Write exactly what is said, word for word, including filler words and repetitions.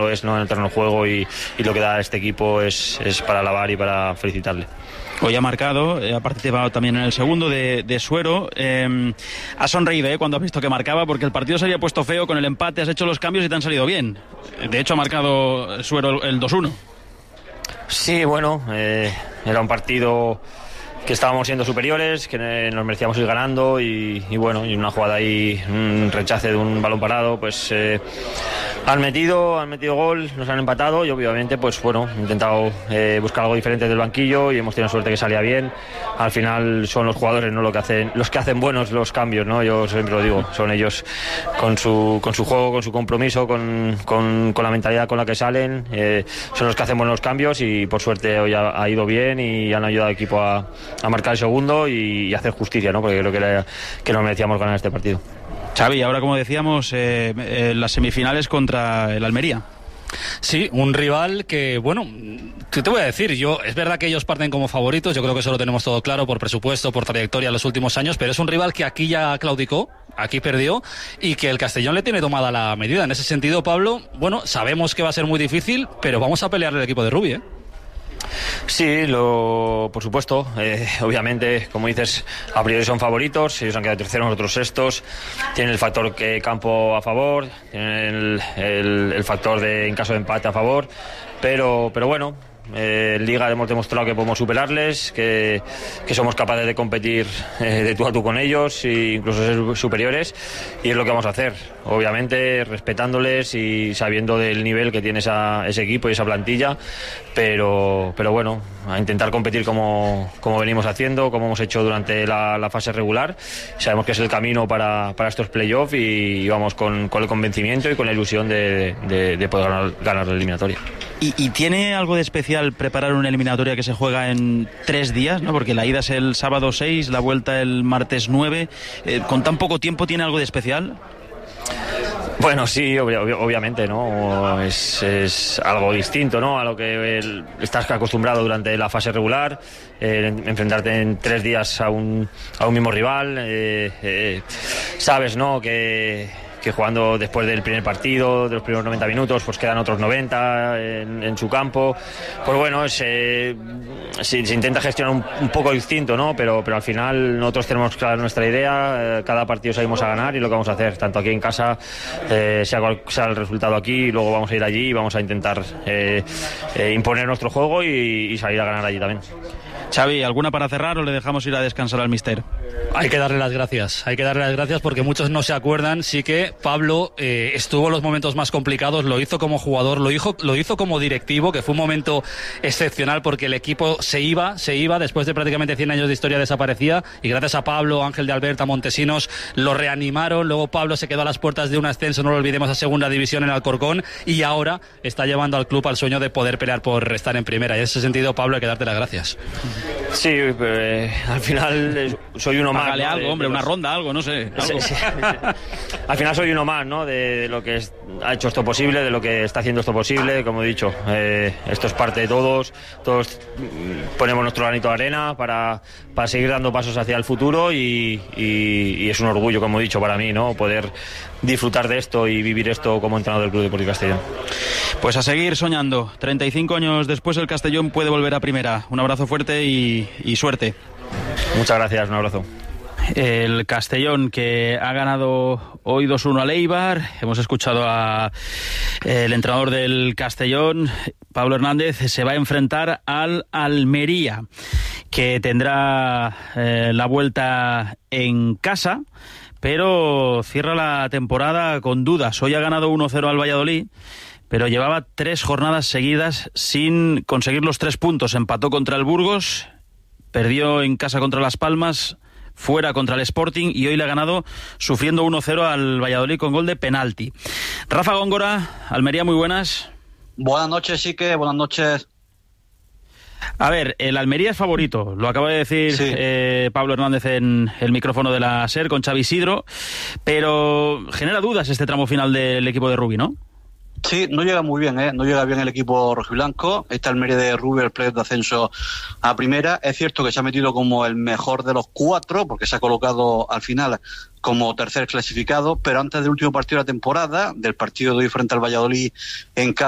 lo es, ¿no?, en el terreno de juego, y, y lo que da este equipo es, es para alabar y para felicitarle. Hoy ha marcado, ha participado también en el segundo de, de Suero. Eh, has sonreído ¿eh? cuando has visto que marcaba, porque el partido se había puesto feo con el empate, has hecho los cambios y te han salido bien. De hecho ha marcado Suero el dos uno. Sí, bueno, eh, era un partido que estábamos siendo superiores, que nos merecíamos ir ganando, y, y bueno, y una jugada ahí, un rechace de un balón parado, pues eh, han metido, han metido gol, nos han empatado, y obviamente pues bueno, he intentado eh, buscar algo diferente del banquillo y hemos tenido suerte que salía bien. Al final son los jugadores, no lo que hacen, los que hacen buenos los cambios, ¿no? Yo siempre lo digo, son ellos con su con su juego, con su compromiso, con, con, con la mentalidad con la que salen, eh, son los que hacen buenos cambios, y por suerte hoy ha, ha ido bien y han ayudado al equipo a a marcar el segundo y, y hacer justicia, ¿no? Porque creo que, era, que nos merecíamos ganar este partido. Xavi, ahora como decíamos, eh, eh, las semifinales contra el Almería. Sí, un rival que, bueno, ¿qué te voy a decir? Yo, es verdad que ellos parten como favoritos, yo creo que eso lo tenemos todo claro por presupuesto, por trayectoria en los últimos años, pero es un rival que aquí ya claudicó, aquí perdió, y que el Castellón le tiene tomada la medida. En ese sentido, Pablo, bueno, sabemos que va a ser muy difícil, pero vamos a pelear el equipo de Rubi, ¿eh? Sí, lo, por supuesto, eh, obviamente, como dices, a priori son favoritos, ellos han quedado terceros, nosotros sextos, tienen el factor que campo a favor, tienen el, el, el factor de en caso de empate a favor, pero, pero bueno, eh, en Liga hemos demostrado que podemos superarles, que, que somos capaces de competir eh, de tú a tú con ellos e incluso ser superiores, y es lo que vamos a hacer, obviamente respetándoles y sabiendo del nivel que tiene esa, ese equipo y esa plantilla, pero, pero bueno, a intentar competir como, como venimos haciendo, como hemos hecho durante la, la fase regular. Sabemos que es el camino para, para estos playoffs, y, y vamos con, con el convencimiento y con la ilusión de, de, de poder ganar, ganar la eliminatoria. ¿Y, ¿Y tiene algo de especial preparar una eliminatoria que se juega en tres días, ¿no? Porque la ida es el sábado seis, la vuelta el martes nueve. Eh, ¿Con tan poco tiempo tiene algo de especial? Bueno, sí, ob- ob- obviamente, ¿no? Es, es algo distinto, ¿no?, a lo que el, estás acostumbrado durante la fase regular, eh, enfrentarte en tres días a un, a un mismo rival, eh, eh, sabes, ¿no?, que... que jugando después del primer partido, de los primeros noventa minutos, pues quedan otros noventa en, en su campo. Pues bueno, es, eh, se, se intenta gestionar un, un poco distinto, ¿no? Pero, pero al final nosotros tenemos clara nuestra idea, eh, cada partido salimos a ganar y lo que vamos a hacer, tanto aquí en casa, eh, sea cual sea el resultado aquí, luego vamos a ir allí y vamos a intentar eh, eh, imponer nuestro juego y, y salir a ganar allí también. Xavi, ¿alguna para cerrar o le dejamos ir a descansar al míster? Hay que darle las gracias, hay que darle las gracias porque muchos no se acuerdan, sí que Pablo eh, estuvo en los momentos más complicados, lo hizo como jugador, lo hizo, lo hizo como directivo, que fue un momento excepcional porque el equipo se iba, se iba, después de prácticamente cien años de historia desaparecía, y gracias a Pablo, Ángel de Alberta, Montesinos, lo reanimaron, luego Pablo se quedó a las puertas de un ascenso, no lo olvidemos, a segunda división en Alcorcón, y ahora está llevando al club al sueño de poder pelear por estar en primera, y en ese sentido, Pablo, hay que darte las gracias. Sí, eh, al final eh, soy uno más. Págale ¿no? algo, de, hombre, de los... una ronda, algo, no sé. Algo. Sí, sí. Al final soy uno más, ¿no? De, de lo que es, ha hecho esto posible, de lo que está haciendo esto posible. Como he dicho, eh, esto es parte de todos. Todos ponemos nuestro granito de arena para, para seguir dando pasos hacia el futuro y, y, y es un orgullo, como he dicho, para mí, ¿no? Poder disfrutar de esto y vivir esto como entrenador del Club Deportivo Castellón. Pues a seguir soñando. treinta y cinco años después el Castellón puede volver a primera. Un abrazo fuerte y, y suerte. Muchas gracias, un abrazo. El Castellón, que ha ganado hoy dos uno al Eibar. Hemos escuchado a el entrenador del Castellón, Pablo Hernández, se va a enfrentar al Almería, que tendrá eh, la vuelta en casa, pero cierra la temporada con dudas. Hoy ha ganado uno cero al Valladolid, pero llevaba tres jornadas seguidas sin conseguir los tres puntos. Empató contra el Burgos, perdió en casa contra Las Palmas, fuera contra el Sporting, y hoy le ha ganado sufriendo uno cero al Valladolid con gol de penalti. Rafa Góngora, Almería, muy buenas. Buenas noches, Sique, buenas noches. A ver, el Almería es favorito, lo acaba de decir sí. eh, Pablo Hernández en el micrófono de la SER con Xavi Isidro, pero genera dudas este tramo final del equipo de Rubi, ¿no? Sí, no llega muy bien, ¿eh? No llega bien el equipo rojiblanco. Esta Almería de Rubi, el playoff de ascenso a primera. Es cierto que se ha metido como el mejor de los cuatro, porque se ha colocado al final como tercer clasificado, pero antes del último partido de la temporada, del partido de hoy frente al Valladolid en casa,